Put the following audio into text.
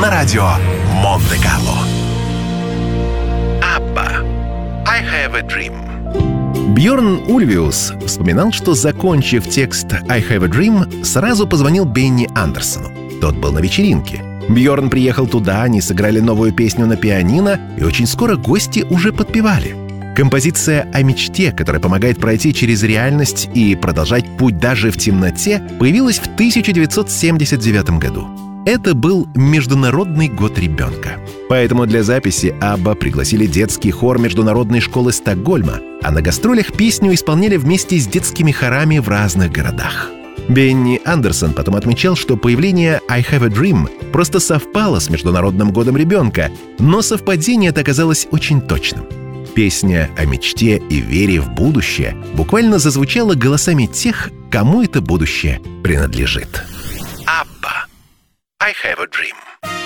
на радио Монте-Карло. Абба. I have a dream. Бьорн Ульвиус вспоминал, что, закончив текст «I have a dream», сразу позвонил Бенни Андерсону. Тот был на вечеринке. Бьорн приехал туда, они сыграли новую песню на пианино, и очень скоро гости уже подпевали. Композиция о мечте, которая помогает пройти через реальность и продолжать путь даже в темноте, появилась в 1979 году. Это был Международный год ребенка. Поэтому для записи Абба пригласили детский хор Международной школы Стокгольма, а на гастролях песню исполняли вместе с детскими хорами в разных городах. Бенни Андерсон потом отмечал, что появление «I have a dream» просто совпало с Международным годом ребенка, но совпадение это оказалось очень точным. Песня о мечте и вере в будущее буквально зазвучала голосами тех, кому это будущее принадлежит. Абба. I have a dream.